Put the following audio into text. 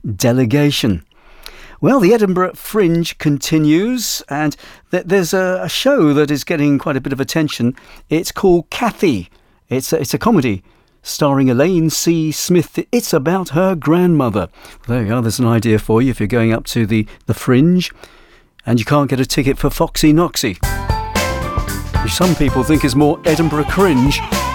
delegation. Well, the Edinburgh Fringe continues, and there's a show that is getting quite a bit of attention. It's called Cathy. It's a comedy starring Elaine C. Smith. It's about her grandmother. There you are, there's an idea for you if you're going up to the Fringe and you can't get a ticket for Foxy Noxy, which some people think is more Edinburgh cringe.